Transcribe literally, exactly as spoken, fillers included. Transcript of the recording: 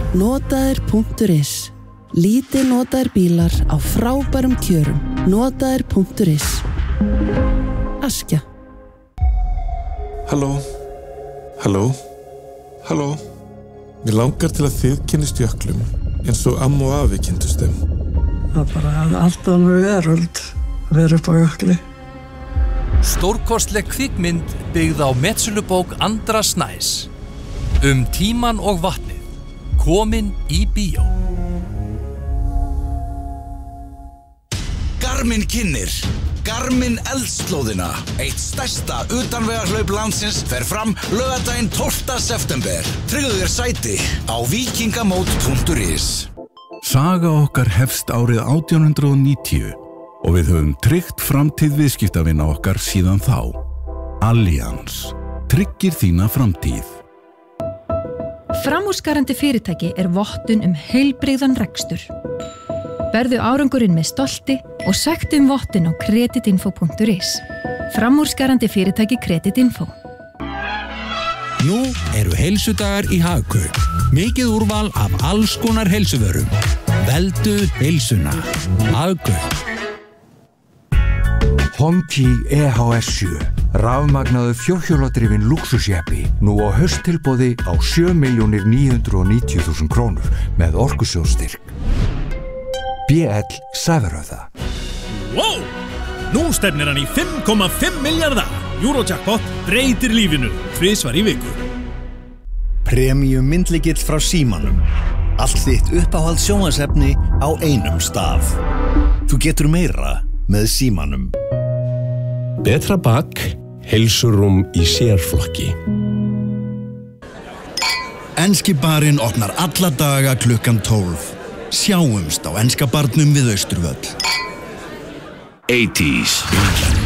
Notaðir punktur is. Lítið notaðir bílar á frábærum kjörum. Notaðir punktur is. Askja. Halló, halló, halló. Mér langar til að þið kynnist jöklum eins og amma og afi kynntust þeim. Það er bara allt annað veröld að vera upp á jökli. Stórkostleg kvikmynd byggð á metsölubók Andra Snæs. Um tíman og vatnið. Komin í bíó. Garmin kynnir Garmin Eldslóðina. Eitt stærsta utanvegarhlaup landsins fer fram laugardaginn tólfta september. Tryggðu þér sæti á víkingamót punktur is. Saga okkar hefst árið átján hundrað og níutíu og við höfum tryggt framtíð viðskiptavina okkar síðan þá. Allianz tryggir þína framtíð. Framúrskarandi fyrirtæki er vottun um heilbrigðan rekstur. Verðu árangurinn með stolti og sæktu um vottun á kreditinfo punktur is. Framúrskarandi fyrirtæki Kreditinfo. Nú eru heilsudagar í Hagkaup. Mikið úrval af alls konar heilsuvörum. Veldu heilsuna. Hagkaup. Honki E H S sjö, rafmagnaður fjórhjóladrifinn lúxusjeppi, nú á hausttilboði á sjö milljónir níu hundruð og níutíu þúsund krónur með orkusjóðstyrk. B L Sævaröða. Wow! Nú stefnir hann í fimm komma fimm milljarða. Eurojackpot breytir lífinu, tvisvar í viku. Premium myndlykill frá Símanum. Allt þitt uppáhald sjónvarpsefni á einum stað. Þú getur meira með Símanum. Betra bak, heilsurúm í sérflokki. Enski barinn opnar alla daga klukkan tólf. Sjáumst á enska barnum við Austurvöll. eighties.